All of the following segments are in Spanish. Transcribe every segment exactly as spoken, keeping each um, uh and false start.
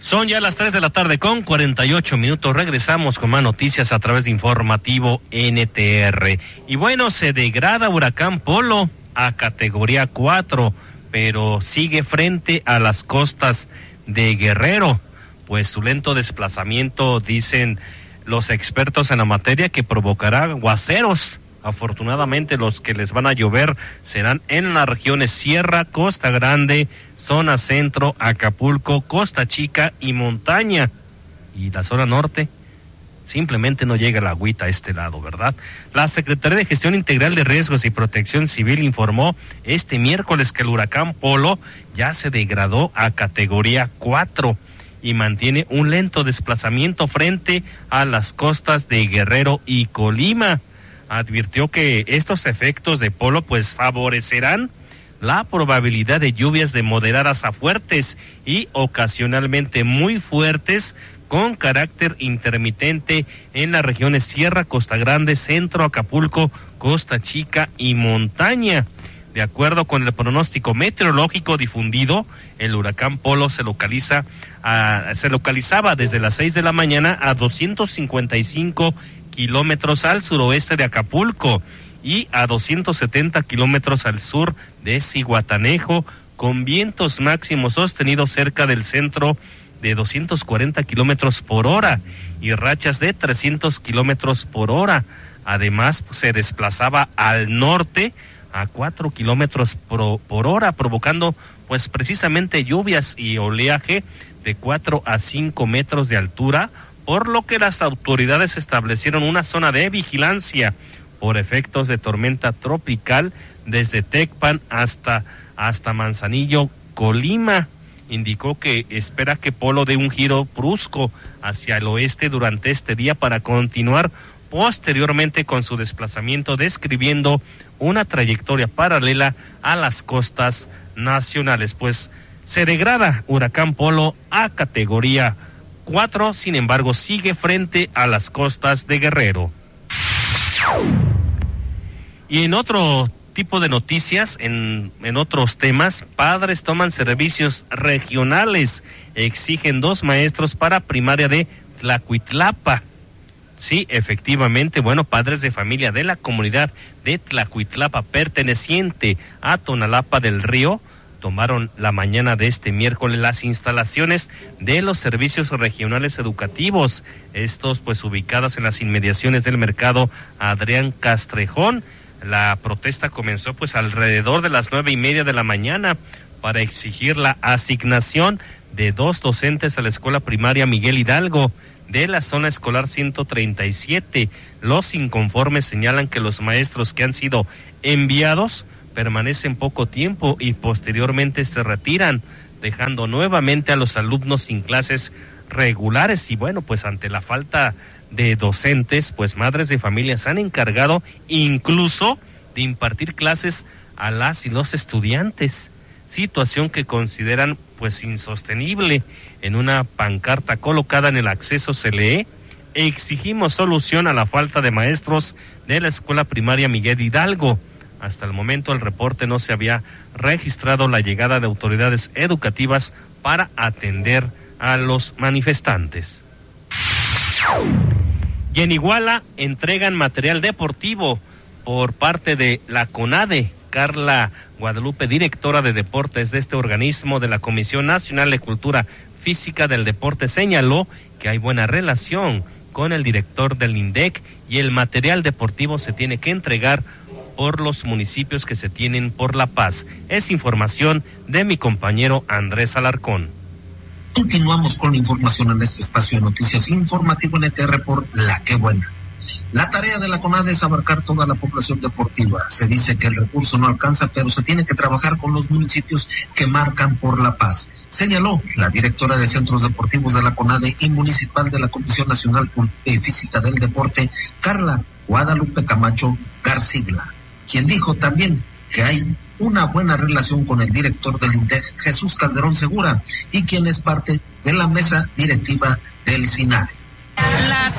Son ya las tres de la tarde con cuarenta y ocho minutos. Regresamos con más noticias a través de Informativo N T R. Y bueno, se degrada Huracán Polo a categoría cuatro, pero sigue frente a las costas de Guerrero. Pues su lento desplazamiento, dicen los expertos en la materia, que provocará aguaceros. Afortunadamente los que les van a llover serán en las regiones Sierra, Costa Grande, zona centro, Acapulco, Costa Chica y montaña. Y la zona norte, simplemente no llega la agüita a este lado, ¿verdad? La Secretaría de Gestión Integral de Riesgos y Protección Civil informó este miércoles que el huracán Polo ya se degradó a categoría cuatro y mantiene un lento desplazamiento frente a las costas de Guerrero y Colima. Advirtió que estos efectos de Polo pues favorecerán la probabilidad de lluvias de moderadas a fuertes y ocasionalmente muy fuertes con carácter intermitente en las regiones Sierra, Costa Grande, Centro, Acapulco, Costa Chica y montaña. De acuerdo con el pronóstico meteorológico difundido, el huracán Polo se localiza a, se localizaba desde las seis de la mañana a doscientos cincuenta y cinco kilómetros al suroeste de Acapulco y a doscientos setenta kilómetros al sur de Zihuatanejo, con vientos máximos sostenidos cerca del centro de doscientos cuarenta kilómetros por hora y rachas de trescientos kilómetros por hora. Además, pues, se desplazaba al norte a cuatro kilómetros por, por hora, provocando pues precisamente lluvias y oleaje de cuatro a cinco metros de altura, por lo que las autoridades establecieron una zona de vigilancia por efectos de tormenta tropical desde Tecpan hasta, hasta Manzanillo, Colima. Indicó que espera que Polo dé un giro brusco hacia el oeste durante este día para continuar posteriormente con su desplazamiento, describiendo una trayectoria paralela a las costas nacionales. Pues se degrada Huracán Polo a categoría cuatro, sin embargo sigue frente a las costas de Guerrero. Y en otro tipo de noticias, en, en otros temas, padres toman servicios regionales, exigen dos maestros para primaria de Tlacuitlapa. Sí, efectivamente, bueno, padres de familia de la comunidad de Tlacuitlapa, perteneciente a Tonalapa del Río, tomaron la mañana de este miércoles las instalaciones de los servicios regionales educativos, estos pues ubicadas en las inmediaciones del mercado Adrián Castrejón. La protesta comenzó pues alrededor de las nueve y media de la mañana para exigir la asignación de dos docentes a la escuela primaria Miguel Hidalgo de la zona escolar ciento treinta y siete. Los inconformes señalan que los maestros que han sido enviados permanecen poco tiempo y posteriormente se retiran, dejando nuevamente a los alumnos sin clases regulares. Y bueno, pues ante la falta de docentes, pues madres de familia se han encargado incluso de impartir clases a las y los estudiantes, situación que consideran pues insostenible. En una pancarta colocada en el acceso se lee: exigimos solución a la falta de maestros de la escuela primaria Miguel Hidalgo. Hasta el momento el reporte no se había registrado la llegada de autoridades educativas para atender a los manifestantes. Y en Iguala entregan material deportivo por parte de la CONADE. Carla Guadalupe, directora de deportes de este organismo de la Comisión Nacional de Cultura Física del Deporte, señaló que hay buena relación con el director del INDEC y el material deportivo se tiene que entregar por los municipios que se tienen por La Paz. Es información de mi compañero Andrés Alarcón. Continuamos con la información en este espacio de noticias Informativo N T R por La Que Buena. La tarea de la CONADE es abarcar toda la población deportiva. Se dice que el recurso no alcanza, pero se tiene que trabajar con los municipios que marcan por La Paz, señaló la directora de Centros Deportivos de la CONADE y municipal de la Comisión Nacional Física del Deporte, Carla Guadalupe Camacho Garcigla, quien dijo también que hay una buena relación con el director del INDEC, Jesús Calderón Segura, y quien es parte de la mesa directiva del SINADE. La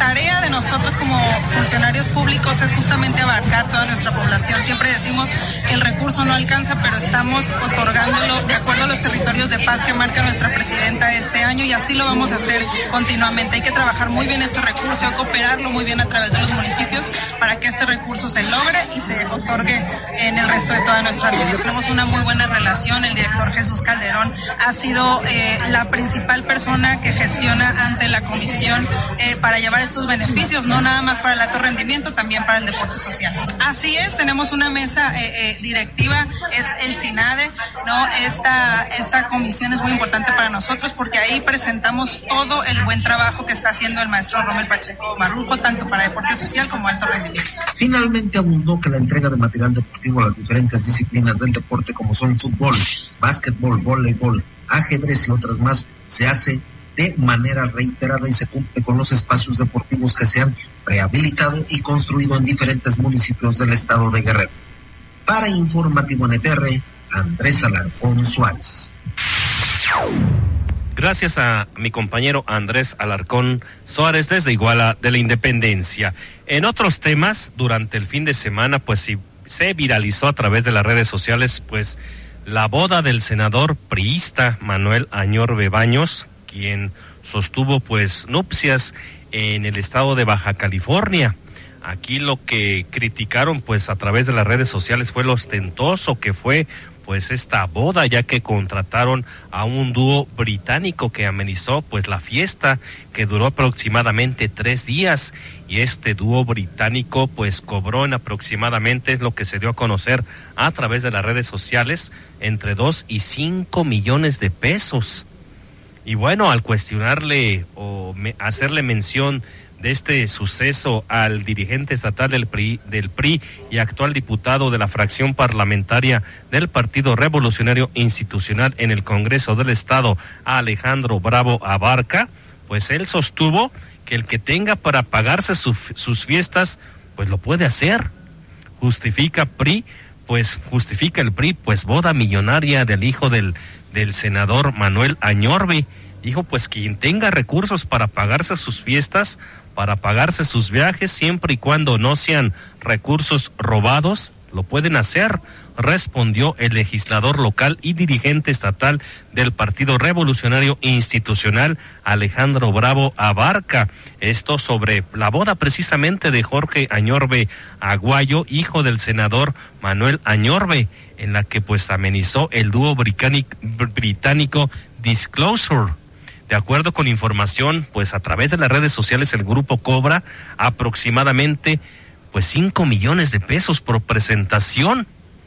tarea de nosotros como funcionarios públicos es justamente abarcar toda nuestra población. Siempre decimos que el recurso no alcanza, pero estamos otorgándolo de acuerdo a los territorios de paz que marca nuestra presidenta este año, y así lo vamos a hacer continuamente. Hay que trabajar muy bien este recurso, cooperarlo muy bien a través de los municipios para que este recurso se logre y se otorgue en el resto de toda nuestra vida. Tenemos una muy buena relación. El director Jesús Calderón ha sido eh, la principal persona que gestiona ante la comisión eh, para llevar estos beneficios, no nada más para el alto rendimiento, también para el deporte social. Así es, tenemos una mesa eh, eh, directiva, es el SINADE, ¿no? Esta, esta comisión es muy importante para nosotros porque ahí presentamos todo el buen trabajo que está haciendo el maestro Rommel Pacheco Marrufo, tanto para deporte social como alto rendimiento. Finalmente abundó que la entrega de material deportivo a las diferentes disciplinas del deporte, como son fútbol, básquetbol, voleibol, ajedrez y otras más, se hace de manera reiterada y se cumple con los espacios deportivos que se han rehabilitado y construido en diferentes municipios del estado de Guerrero. Para Informativo N T R, Andrés Alarcón Suárez. Gracias a mi compañero Andrés Alarcón Suárez desde Iguala de la Independencia. En otros temas, durante el fin de semana, pues sí, se viralizó a través de las redes sociales, pues la boda del senador priista Manuel Añorbe Baños, quien sostuvo pues nupcias en el estado de Baja California. Aquí lo que criticaron pues a través de las redes sociales fue lo ostentoso que fue pues esta boda, ya que contrataron a un dúo británico que amenizó pues la fiesta, que duró aproximadamente tres días, y este dúo británico pues cobró en aproximadamente, es lo que se dio a conocer a través de las redes sociales, entre dos y cinco millones de pesos. Y bueno, al cuestionarle o me, hacerle mención de este suceso al dirigente estatal del P R I, del P R I y actual diputado de la fracción parlamentaria del Partido Revolucionario Institucional en el Congreso del Estado, Alejandro Bravo Abarca, pues él sostuvo que el que tenga para pagarse su, sus fiestas, pues lo puede hacer. Justifica P R I, pues justifica el P R I, pues boda millonaria del hijo del, del senador Manuel Añorbe. Dijo pues quien tenga recursos para pagarse sus fiestas, para pagarse sus viajes, siempre y cuando no sean recursos robados, lo pueden hacer, respondió el legislador local y dirigente estatal del Partido Revolucionario Institucional, Alejandro Bravo Abarca. Esto sobre la boda precisamente de Jorge Añorbe Aguayo, hijo del senador Manuel Añorbe, en la que pues amenizó el dúo británico Disclosure. De acuerdo con información, pues a través de las redes sociales el grupo cobra aproximadamente pues cinco millones de pesos por presentación.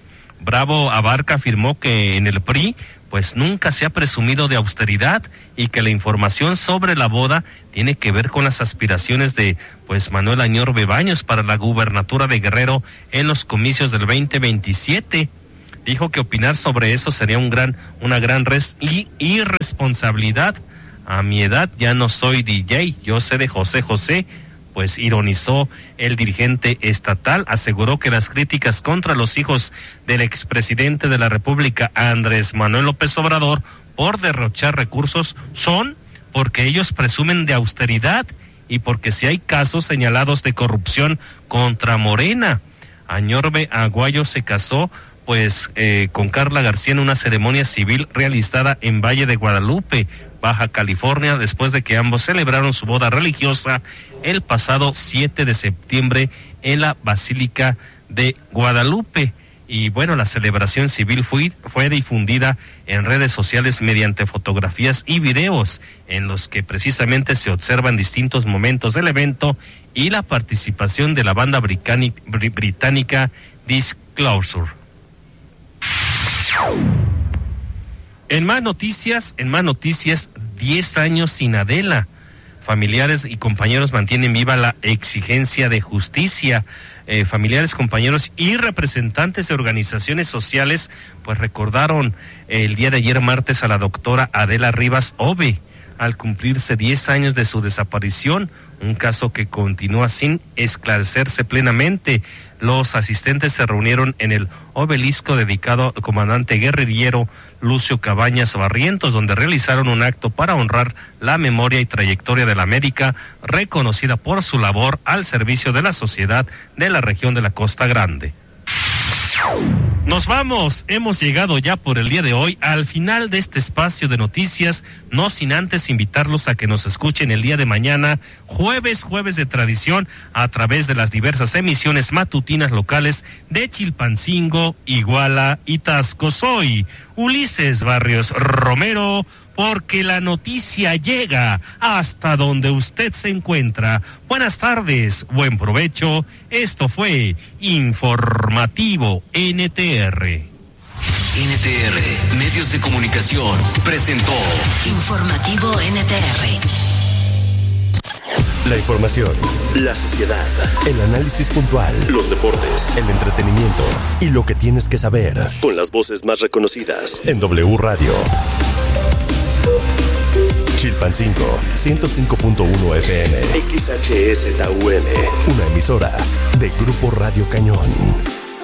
Bravo Abarca afirmó que en el P R I pues nunca se ha presumido de austeridad y que la información sobre la boda tiene que ver con las aspiraciones de pues Manuel Añorbe Baños para la gubernatura de Guerrero en los comicios del veinte veintisiete. Dijo que opinar sobre eso sería un gran, una gran res y irresponsabilidad. A mi edad ya no soy D J, yo sé de José José, pues ironizó el dirigente estatal. Aseguró que las críticas contra los hijos del expresidente de la República, Andrés Manuel López Obrador, por derrochar recursos son porque ellos presumen de austeridad y porque si hay casos señalados de corrupción contra Morena. Añorbe Aguayo se casó pues eh, con Carla García en una ceremonia civil realizada en Valle de Guadalupe, Baja California, después de que ambos celebraron su boda religiosa el pasado siete de septiembre en la Basílica de Guadalupe. Y bueno, la celebración civil fue, fue difundida en redes sociales mediante fotografías y videos en los que precisamente se observan distintos momentos del evento y la participación de la banda británica Disclosure. En más noticias, en más noticias, diez años sin Adela. Familiares y compañeros mantienen viva la exigencia de justicia. Eh, familiares, compañeros y representantes de organizaciones sociales, pues recordaron el día de ayer martes a la doctora Adela Rivas Ove, al cumplirse diez años de su desaparición. un caso que continúa sin esclarecerse plenamente. Los asistentes se reunieron en el obelisco dedicado al comandante guerrillero Lucio Cabañas Barrientos, donde realizaron un acto para honrar la memoria y trayectoria de la médica reconocida por su labor al servicio de la sociedad de la región de la Costa Grande. Nos vamos, hemos llegado ya por el día de hoy al final de este espacio de noticias, no sin antes invitarlos a que nos escuchen el día de mañana, jueves, jueves de tradición, a través de las diversas emisiones matutinas locales de Chilpancingo, Iguala y Taxco. Soy Ulises Barrios Romero, porque la noticia llega hasta donde usted se encuentra. Buenas tardes, buen provecho. Esto fue Informativo N T R. N T R, Medios de Comunicación, presentó Informativo N T R. La información, la sociedad, el análisis puntual, los deportes, el entretenimiento y lo que tienes que saber. Con las voces más reconocidas en W Radio. Chilpancingo, ciento cinco punto uno F M, X H S T U M, una emisora de Grupo Radio Cañón.